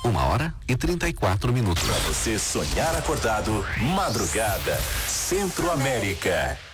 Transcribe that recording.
1h34. Pra você sonhar acordado, madrugada, Centro América.